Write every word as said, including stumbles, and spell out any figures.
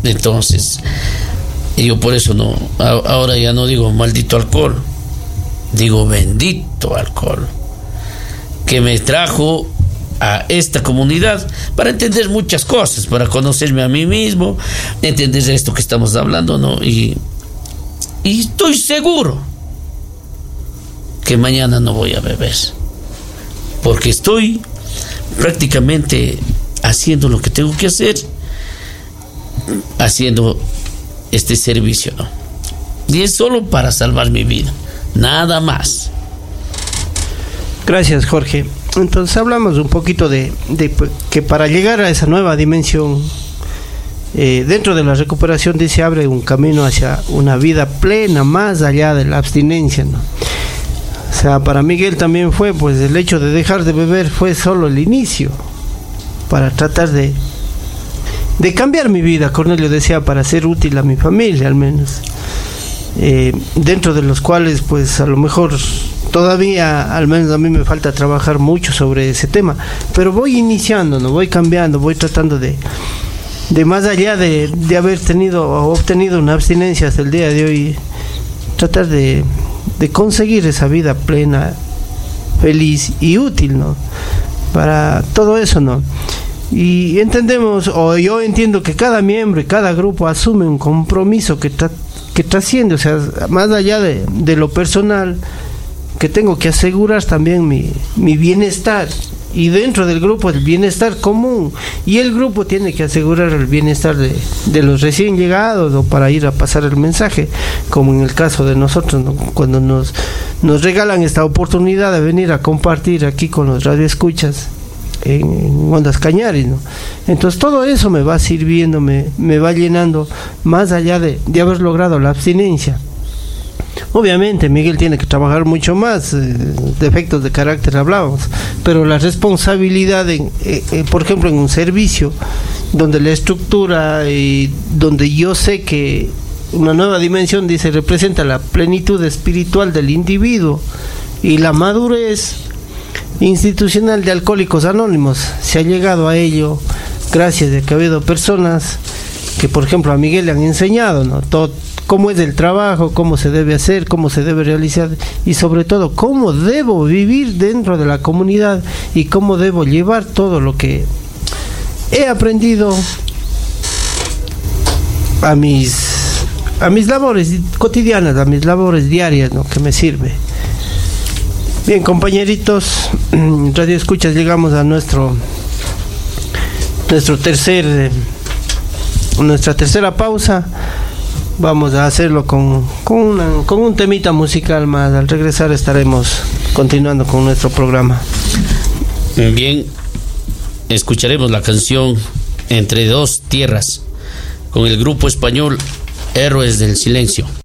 Entonces, yo por eso no, ahora ya no digo maldito alcohol, digo bendito alcohol, que me trajo a esta comunidad para entender muchas cosas, para conocerme a mí mismo, entender esto que estamos hablando, ¿no? Y, y estoy seguro que mañana no voy a beber, porque estoy prácticamente haciendo lo que tengo que hacer, haciendo este servicio, ¿no? Y es solo para salvar mi vida, nada más. Gracias, Jorge. Entonces hablamos un poquito de, de que para llegar a esa nueva dimensión, eh, dentro de la recuperación se abre un camino hacia una vida plena, más allá de la abstinencia, ¿no? O sea, para Miguel también fue, pues el hecho de dejar de beber fue solo el inicio para tratar de de cambiar mi vida. Cornelio decía, para ser útil a mi familia al menos, eh, dentro de los cuales pues a lo mejor todavía, al menos a mí me falta trabajar mucho sobre ese tema, pero voy iniciando, no voy cambiando, voy tratando de de más allá de, de haber tenido o obtenido una abstinencia hasta el día de hoy, tratar de, de conseguir esa vida plena, feliz y útil, ¿no? Para todo eso, ¿no? Y entendemos, o yo entiendo que cada miembro y cada grupo asume un compromiso que, tra- que trasciende, o sea, más allá de, de lo personal, que tengo que asegurar también mi, mi bienestar, y dentro del grupo el bienestar común, y el grupo tiene que asegurar el bienestar de, de los recién llegados, o para ir a pasar el mensaje, como en el caso de nosotros, ¿no? Cuando nos, nos regalan esta oportunidad de venir a compartir aquí con los radioescuchas en Ondas Cañaris, ¿no? Entonces todo eso me va sirviendo, me, me va llenando, más allá de, de haber logrado la abstinencia. Obviamente Miguel tiene que trabajar mucho más, eh, defectos de carácter hablábamos, pero la responsabilidad en, eh, eh, por ejemplo en un servicio donde la estructura y donde yo sé que una nueva dimensión dice representa la plenitud espiritual del individuo y la madurez institucional de Alcohólicos Anónimos, se ha llegado a ello gracias a que ha habido personas que, por ejemplo, a Miguel le han enseñado, ¿no? Todo, cómo es el trabajo, cómo se debe hacer, cómo se debe realizar, y sobre todo cómo debo vivir dentro de la comunidad y cómo debo llevar todo lo que he aprendido a mis a mis labores cotidianas, a mis labores diarias, ¿no? Que me sirve. Bien, compañeritos, Radio Escuchas, llegamos a nuestro nuestro tercer nuestra tercera pausa. Vamos a hacerlo con con, una, con un temita musical más. Al regresar estaremos continuando con nuestro programa. Bien, escucharemos la canción Entre dos tierras con el grupo español Héroes del Silencio.